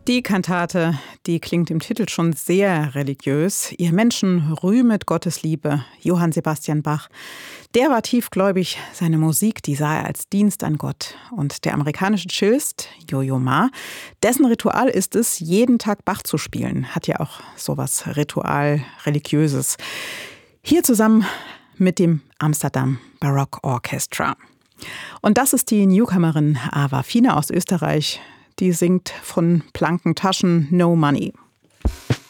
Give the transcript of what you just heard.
Die Kantate, die klingt im Titel schon sehr religiös. Ihr Menschen rühmet Gottes Liebe. Johann Sebastian Bach, der war tiefgläubig. Seine Musik, die sah er als Dienst an Gott. Und der amerikanische Cellist Yo-Yo Ma, dessen Ritual ist es, jeden Tag Bach zu spielen. Hat ja auch sowas Ritual-Religiöses. Hier zusammen mit dem Amsterdam Baroque Orchestra. Und das ist die Newcomerin Ava Fine aus Österreich. Die singt von blanken Taschen No Money.